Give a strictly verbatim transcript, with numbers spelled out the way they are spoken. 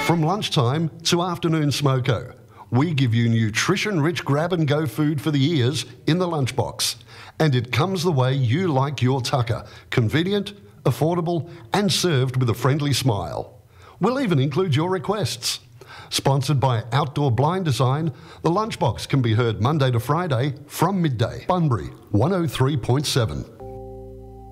From lunchtime to afternoon smoko, we give you nutrition-rich grab-and-go food for the ears in the lunchbox. And it comes the way you like your tucker, convenient, affordable and served with a friendly smile. We'll even include your requests. Sponsored by Outdoor Blind Design, the Lunchbox can be heard Monday to Friday from midday. Bunbury one oh three point seven.